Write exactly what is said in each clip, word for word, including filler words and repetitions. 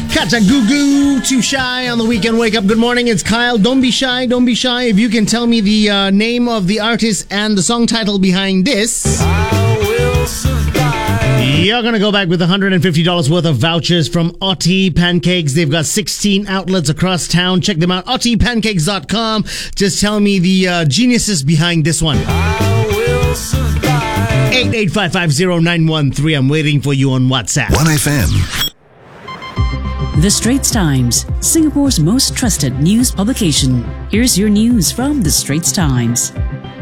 Kajagoogoo, too shy on the weekend wake up. Good morning, it's Kyle. Don't be shy, don't be shy. If you can tell me the uh, name of the artist and the song title behind this, I will survive. you're gonna go back with one hundred fifty dollars worth of vouchers from Otti Pancakes. They've got sixteen outlets across town. Check them out, otti pancakes dot com. Just tell me the uh, geniuses behind this one. I will survive. eight eight five five zero nine one three. I'm waiting for you on WhatsApp. one F M. The Straits Times, Singapore's most trusted news publication. Here's your news from The Straits Times.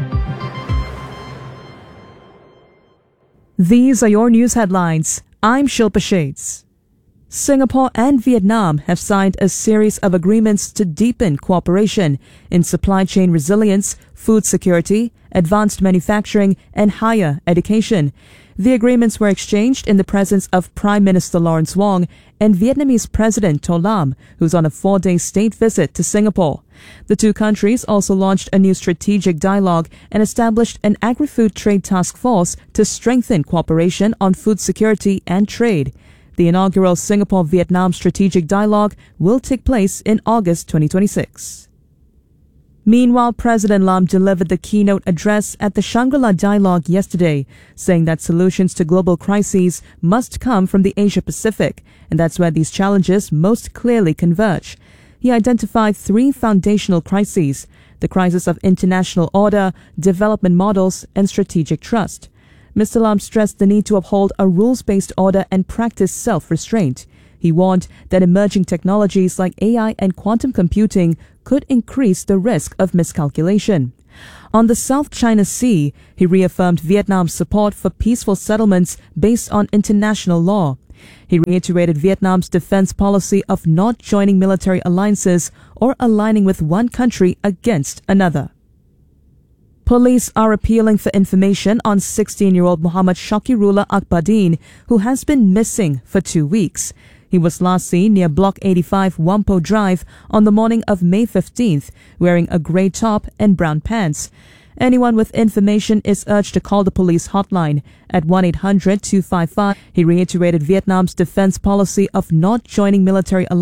These are your news headlines. I'm Shilpa Shades. Singapore and Vietnam have signed a series of agreements to deepen cooperation in supply chain resilience, food security, advanced manufacturing, and higher education. The agreements were exchanged in the presence of Prime Minister Lawrence Wong and Vietnamese President To Lam, who's on a four-day state visit to Singapore. The two countries also launched a new strategic dialogue and established an agri-food trade task force to strengthen cooperation on food security and trade. The inaugural Singapore-Vietnam Strategic Dialogue will take place in August twenty twenty-six. Meanwhile, President Lam delivered the keynote address at the Shangri-La Dialogue yesterday, saying that solutions to global crises must come from the Asia-Pacific, and that's where these challenges most clearly converge. He identified three foundational crises: the crisis of international order, development models, and strategic trust. Mister Lam stressed the need to uphold a rules-based order and practice self-restraint. He warned that emerging technologies like A I and quantum computing could increase the risk of miscalculation. On the South China Sea, he reaffirmed Vietnam's support for peaceful settlements based on international law. He reiterated Vietnam's defense policy of not joining military alliances or aligning with one country against another. Police are appealing for information on sixteen-year-old Muhammad Shakirullah Akbardeen, who has been missing for two weeks. He was last seen near Block eighty-five Whampoa Drive on the morning of May fifteenth, wearing a grey top and brown pants. Anyone with information is urged to call the police hotline at one eight hundred two five five. He reiterated Vietnam's defense policy of not joining military alliances